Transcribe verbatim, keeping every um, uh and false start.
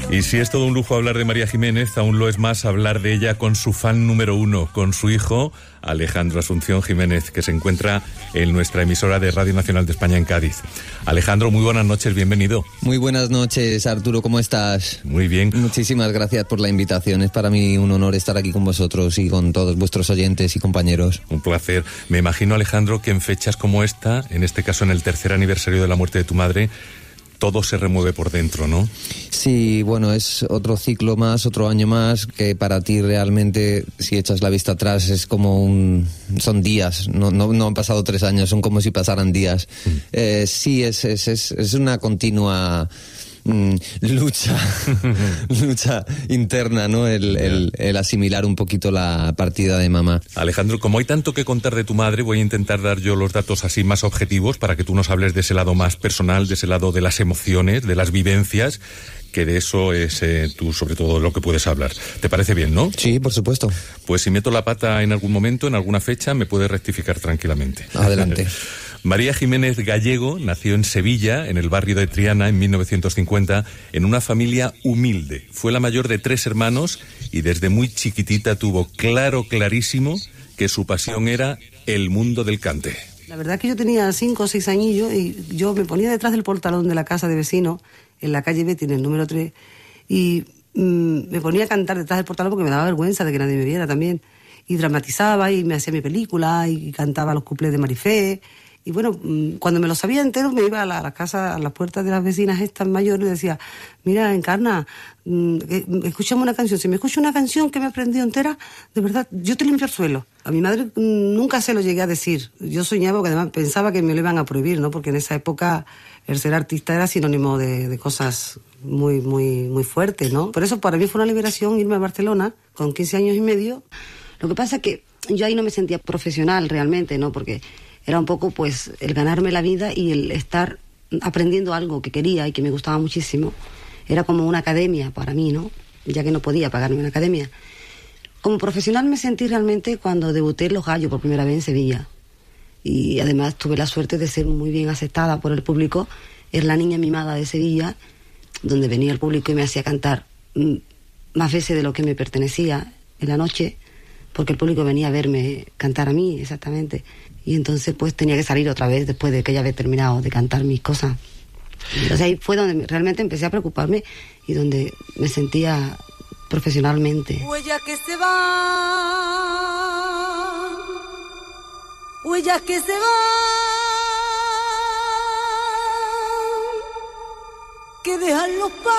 Y si es todo un lujo hablar de María Jiménez, aún lo es más hablar de ella con su fan número uno, con su hijo Alejandro Asunción Jiménez, que se encuentra en nuestra emisora de Radio Nacional de España en Cádiz. Alejandro, muy buenas noches, bienvenido. Muy buenas noches, Arturo, ¿cómo estás? Muy bien. Muchísimas gracias por la invitación, es para mí un honor estar aquí con vosotros y con todos vuestros oyentes y compañeros. Un placer. Me imagino, Alejandro, que en fechas como esta, en este caso en el tercer aniversario de la muerte de tu madre, todo se remueve por dentro, ¿no? Sí, bueno, es otro ciclo más, otro año más, que para ti realmente, si echas la vista atrás, es como un... son días, no, no, no han pasado tres años, son como si pasaran días. Mm. Eh, sí, es, es, es, es una continua... Mm, lucha lucha interna, ¿no? El, el, el asimilar un poquito la partida de mamá. Alejandro, como hay tanto que contar de tu madre, voy a intentar dar yo los datos así más objetivos para que tú nos hables de ese lado más personal, de ese lado de las emociones, de las vivencias, que de eso es eh, tú sobre todo lo que puedes hablar. ¿Te parece bien, no? Sí, por supuesto. Pues si meto la pata en algún momento, en alguna fecha, me puedes rectificar tranquilamente. Adelante. María Jiménez Gallego nació en Sevilla, en el barrio de Triana, en mil novecientos cincuenta, en una familia humilde. Fue la mayor de tres hermanos y desde muy chiquitita tuvo claro, clarísimo, que su pasión era el mundo del cante. La verdad es que yo tenía cinco o seis añillos y yo me ponía detrás del portalón de la casa de vecino, en la calle Betty, en el número tres, y mmm, me ponía a cantar detrás del portalón porque me daba vergüenza de que nadie me viera también. Y dramatizaba y me hacía mi película y cantaba los cuplés de Marifé. Y bueno, cuando me lo sabía entero, me iba a la, a la casa, a las puertas de las vecinas estas mayores y decía, mira, Encarna, escúchame una canción. Si me escucho una canción que me he aprendido entera, de verdad, yo te limpio el suelo. A mi madre nunca se lo llegué a decir. Yo soñaba, porque además pensaba que me lo iban a prohibir, ¿no? Porque en esa época el ser artista era sinónimo de, de cosas muy, muy, muy fuertes, ¿no? Por eso para mí fue una liberación irme a Barcelona con quince años y medio. Lo que pasa es que yo ahí no me sentía profesional realmente, ¿no? Porque era un poco, pues, el ganarme la vida y el estar aprendiendo algo que quería y que me gustaba muchísimo. Era como una academia para mí, ¿no? Ya que no podía pagarme una academia. Como profesional me sentí realmente cuando debuté en Los Gallos por primera vez en Sevilla. Y además tuve la suerte de ser muy bien aceptada por el público. Era la niña mimada de Sevilla, donde venía el público y me hacía cantar más veces de lo que me pertenecía en la noche, porque el público venía a verme cantar a mí, exactamente. Y entonces pues tenía que salir otra vez después de que ya había terminado de cantar mis cosas. Entonces ahí fue donde realmente empecé a preocuparme y donde me sentía profesionalmente. Huellas que se van, huellas que se van, que dejan los pasos.